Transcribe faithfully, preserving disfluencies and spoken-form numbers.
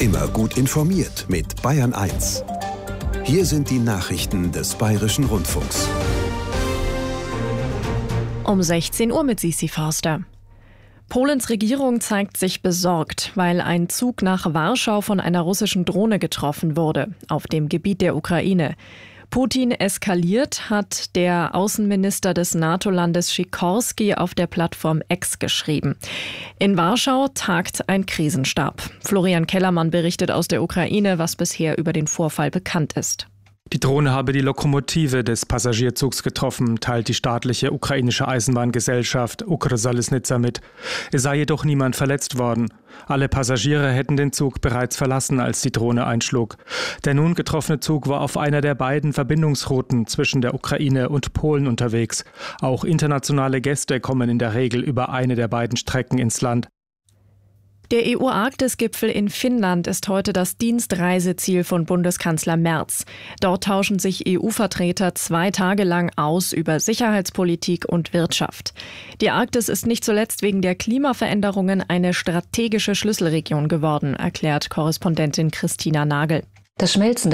Immer gut informiert mit Bayern eins. Hier sind die Nachrichten des Bayerischen Rundfunks. Um sechzehn Uhr mit Sisi Forster. Polens Regierung zeigt sich besorgt, weil ein Zug nach Warschau von einer russischen Drohne getroffen wurde, auf dem Gebiet der Ukraine. Putin eskaliert, hat der Außenminister des NATO-Landes Sikorski auf der Plattform X geschrieben. In Warschau tagt ein Krisenstab. Florian Kellermann berichtet aus der Ukraine, was bisher über den Vorfall bekannt ist. Die Drohne habe die Lokomotive des Passagierzugs getroffen, teilt die staatliche ukrainische Eisenbahngesellschaft Ukrzaliznytsia mit. Es sei jedoch niemand verletzt worden. Alle Passagiere hätten den Zug bereits verlassen, als die Drohne einschlug. Der nun getroffene Zug war auf einer der beiden Verbindungsrouten zwischen der Ukraine und Polen unterwegs. Auch internationale Gäste kommen in der Regel über eine der beiden Strecken ins Land. Der E U-Arktis-Gipfel in Finnland ist heute das Dienstreiseziel von Bundeskanzler Merz. Dort tauschen sich E U-Vertreter zwei Tage lang aus über Sicherheitspolitik und Wirtschaft. Die Arktis ist nicht zuletzt wegen der Klimaveränderungen eine strategische Schlüsselregion geworden, erklärt Korrespondentin Christina Nagel. Das Schmelzen der